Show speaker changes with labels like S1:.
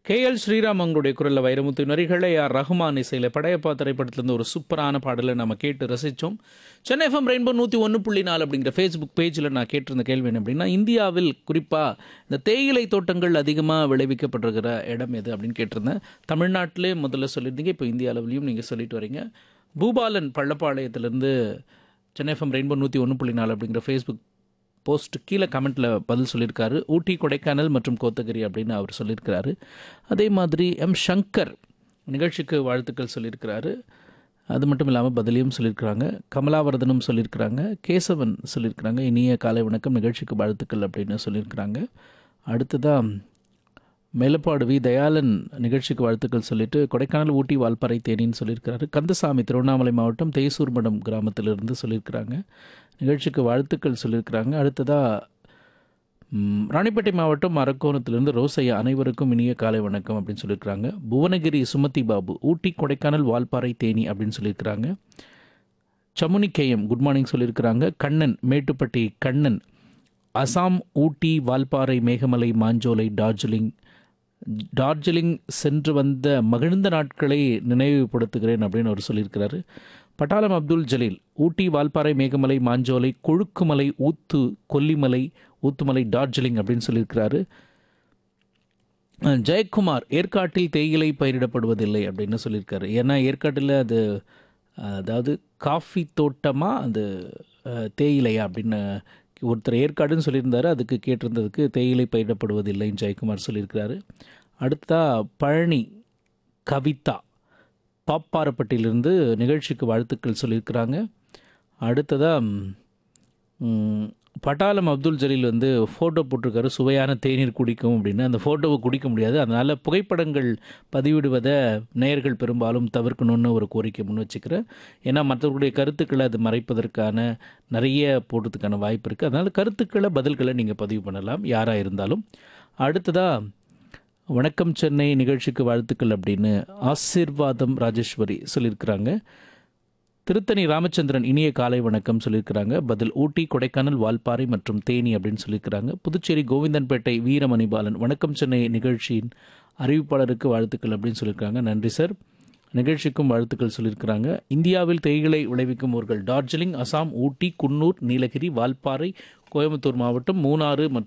S1: KL Sriram அவங்களுடைய குரலில் வைரமுத்து வரிகளை ரஹ்மான் இசையில் படையப்பா திரைப்படத்துலேருந்து ஒரு சூப்பரான பாடலை நம்ம கேட்டு ரசித்தோம். சென்னை எஃப்எம் ரெயின்போ 101.4 அப்படிங்கிற ஃபேஸ்புக் பேஜில் நான் கேட்டிருந்த கேள்வி என்ன அப்படின்னா, இந்தியாவில் குறிப்பாக இந்த தேயிலை தோட்டங்கள் அதிகமாக விளைவிக்கப்படுகிற இடம் எது அப்படின்னு கேட்டிருந்தேன். தமிழ்நாட்டிலே முதல்ல சொல்லியிருந்தீங்க, இப்போ இந்திய அளவுலையும் நீங்கள் சொல்லிட்டு வரீங்க. பூபாலன் பள்ளப்பாளையத்திலேருந்து சென்னை எஃப்எம் ரெயின்போ 101.4 அப்படிங்கிற ஃபேஸ்புக் போஸ்ட் கீழே கமெண்ட்டில் பதில் சொல்லியிருக்காரு. ஊட்டி, கொடைக்கானல் மற்றும் கோத்தகிரி அப்படின்னு அவர் சொல்லியிருக்கிறாரு. அதே மாதிரி எம் சங்கர் நிகழ்ச்சிக்கு வாழ்த்துக்கள் சொல்லியிருக்கிறாரு. அது மட்டும் இல்லாமல் பதிலையும் சொல்லியிருக்கிறாங்க. கமலாவர்தனும் சொல்லியிருக்கிறாங்க. கேசவன் சொல்லியிருக்கிறாங்க, இனிய காலை வணக்கம், நிகழ்ச்சிக்கு வாழ்த்துக்கள் அப்படின்னு சொல்லியிருக்கிறாங்க. அடுத்ததாக மேலப்பாடு வி தயாளன் நிகழ்ச்சிக்கு வாழ்த்துக்கள் சொல்லிவிட்டு கொடைக்கானல், ஊட்டி, வால்பாறை, தேனின்னு சொல்லியிருக்கிறாரு. கந்தசாமி திருவண்ணாமலை மாவட்டம் தேசூர்மடம் கிராமத்திலிருந்து சொல்லியிருக்கிறாங்க, நிகழ்ச்சிக்கு வாழ்த்துக்கள் சொல்லியிருக்கிறாங்க. அடுத்ததாக ராணிப்பேட்டை மாவட்டம் அரக்கோணத்திலிருந்து ரோசையா அனைவருக்கும் இனிய காலை வணக்கம் அப்படின்னு சொல்லியிருக்கிறாங்க. புவனகிரி சுமதி பாபு ஊட்டி, கொடைக்கானல், வால்பாறை, தேனி அப்படின்னு சொல்லியிருக்கிறாங்க. சமுனி கேஎம் குட் மார்னிங் சொல்லியிருக்கிறாங்க. கண்ணன் மேட்டுப்பட்டி கண்ணன் அசாம், ஊட்டி, வால்பாறை, மேகமலை, மாஞ்சோலை, டார்ஜிலிங் சென்று வந்த மகிழ்ந்த நாட்களை நினைவுபடுத்துகிறேன் அப்படின்னு அவர் சொல்லியிருக்கிறாரு. பட்டாளம் அப்துல் ஜலீல் ஊட்டி, வால்பாறை, மேகமலை, மாஞ்சோலை, கொழுக்குமலை, கொல்லிமலை, ஊத்துமலை, டார்ஜிலிங் அப்படின்னு சொல்லியிருக்கிறாரு. ஜெயக்குமார் ஏற்காட்டில் தேயிலை பயிரிடப்படுவதில்லை அப்படின்னு சொல்லியிருக்காரு. ஏன்னா ஏற்காட்டில் அது அதாவது காஃபி தோட்டமாக அது தேயிலையா அப்படின்னு ஒருத்தர் ஏற்காடுன்னு சொல்லியிருந்தாரு. அதுக்கு கேட்டிருந்ததுக்கு தேயிலை பயிரிடப்படுவதில்லைன்னு ஜெயக்குமார் சொல்லியிருக்கிறாரு. அடுத்தா பழனி கவிதா பாப்பாரப்பட்டியிலிருந்து நிகழ்ச்சிக்கு வாழ்த்துக்கள் சொல்லியிருக்கிறாங்க. அடுத்ததாக பட்டாளம் அப்துல் ஜலீல் வந்து ஃபோட்டோ போட்டிருக்காரு, சுவையான தேநீர் குடிக்கும் அப்படின்னு. அந்த ஃபோட்டோவை குடிக்க முடியாது, அதனால் புகைப்படங்கள் பதிவிடுவதை நேயர்கள் பெரும்பாலும் தவிர்க்கணும்னு ஒரு கோரிக்கை முன் வச்சுக்கிறேன். ஏன்னா மற்றவர்களுடைய கருத்துக்களை அது மறைப்பதற்கான நிறைய போடுறதுக்கான வாய்ப்பு இருக்குது. அதனால் கருத்துக்களை பதில்களை நீங்கள் பதிவு பண்ணலாம் யாராக இருந்தாலும். அடுத்ததாக வணக்கம் சென்னை, நிகழ்ச்சிக்கு வாழ்த்துக்கள் அப்படின்னு ஆசீர்வாதம் ராஜேஸ்வரி சொல்லியிருக்கிறாங்க. திருத்தணி ராமச்சந்திரன் இனிய காலை வணக்கம் சொல்லியிருக்கிறாங்க. பதில் ஊட்டி, கொடைக்கானல், வால்பாறை மற்றும் தேனி அப்படின்னு சொல்லியிருக்கிறாங்க. புதுச்சேரி கோவிந்தன்பேட்டை வீரமணிபாலன் வணக்கம் சென்னை நிகழ்ச்சியின் அறிவிப்பாளருக்கு வாழ்த்துக்கள் அப்படின்னு சொல்லியிருக்காங்க. நன்றி சார், நிகழ்ச்சிக்கும் வாழ்த்துக்கள் சொல்லியிருக்கிறாங்க. இந்தியாவில் தேயிலை விளைவிக்கும் ஊர்கள் டார்ஜிலிங், அசாம், ஊட்டி, குன்னூர், நீலகிரி, வால்பாறை, கோயம்புத்தூர் மாவட்டம், மூணாறு மற்றும்